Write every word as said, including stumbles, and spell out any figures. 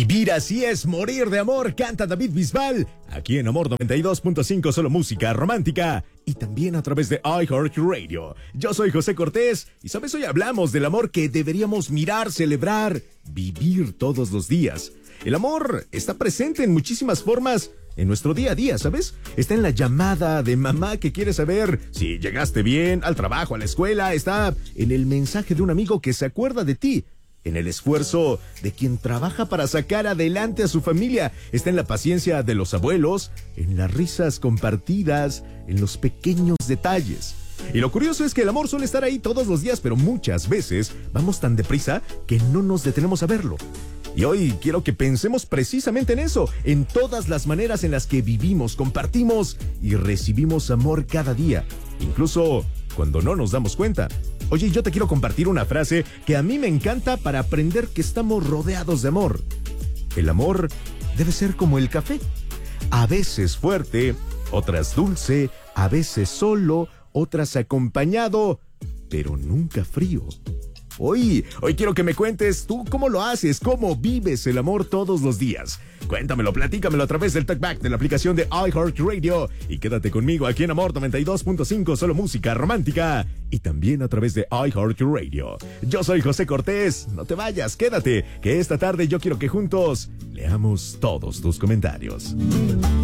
Vivir así es morir de amor, canta David Bisbal, aquí en Amor noventa y dos punto cinco, solo música romántica, y también a través de iHeartRadio. Yo soy José Cortés, y sabes, hoy hablamos del amor que deberíamos mirar, celebrar, vivir todos los días. El amor está presente en muchísimas formas en nuestro día a día, ¿sabes? Está en la llamada de mamá que quiere saber si llegaste bien al trabajo, a la escuela. Está en el mensaje de un amigo que se acuerda de ti. En el esfuerzo de quien trabaja para sacar adelante a su familia. Está en la paciencia de los abuelos, en las risas compartidas, en los pequeños detalles. Y lo curioso es que el amor suele estar ahí todos los días, pero muchas veces vamos tan deprisa que no nos detenemos a verlo. Y hoy quiero que pensemos precisamente en eso, en todas las maneras en las que vivimos, compartimos y recibimos amor cada día, incluso cuando no nos damos cuenta. Oye, yo te quiero compartir una frase que a mí me encanta para aprender que estamos rodeados de amor. El amor debe ser como el café, a veces fuerte, otras dulce, a veces solo, otras acompañado, pero nunca frío. Hoy, hoy quiero que me cuentes tú cómo lo haces, cómo vives el amor todos los días. Cuéntamelo, platícamelo a través del Talkback de la aplicación de iHeartRadio. Y quédate conmigo aquí en Amor noventa y dos punto cinco, solo música romántica. Y también a través de iHeartRadio. Yo soy José Cortés, no te vayas, quédate, que esta tarde yo quiero que juntos leamos todos tus comentarios.